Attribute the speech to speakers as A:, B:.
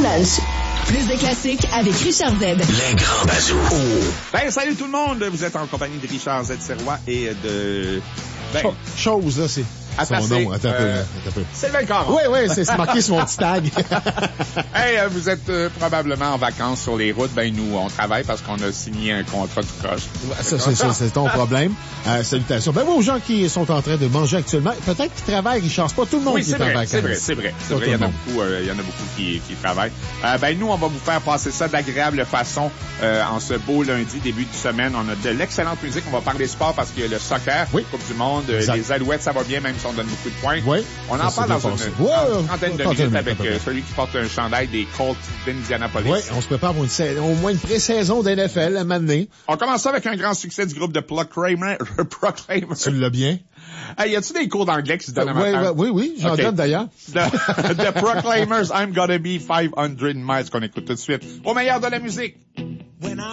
A: lunch. Plus de classiques avec Richard Z.
B: Les grands bazous.
C: Ben, salut tout le monde! Vous êtes en compagnie de Richard Z. Serrois et de...
D: Chose, là, c'est... Son nom, attends un peu.
C: Sylvain Caron.
D: Oui, c'est marqué sur mon petit tag.
C: Hey, vous êtes probablement en vacances sur les routes. Ben, nous, on travaille parce qu'on a signé un contrat de croche.
D: C'est ton problème. Salutations. Ben, aux gens qui sont en train de manger actuellement, peut-être qu'ils travaillent, Richard. C'est pas tout le monde qui est en vacances.
C: C'est vrai. Il y en a beaucoup qui travaillent. Ben, nous, on va vous faire passer ça d'agréable façon en ce beau lundi, début de semaine. On a de l'excellente musique. On va parler sport parce qu'il y a le soccer, Coupe du Monde, les Alouettes, ça va bien, même si on donne beaucoup de points.
D: Oui.
C: On en parle dans une trentaine de minutes avec celui qui porte un chandail des Colts d'Indianapolis.
D: Oui, on se prépare pour au moins une pré-saison d'NFL à m'amener.
C: On commence ça avec un grand succès du groupe de Proclaimers.
D: Tu l'as bien?
C: Hey, y a-tu des cours d'anglais qui se donnent à matin?
D: Oui, j'en donne d'ailleurs.
C: The Proclaimers, I'm Gonna Be 500 Miles, qu'on écoute tout de suite. Au meilleur de la musique.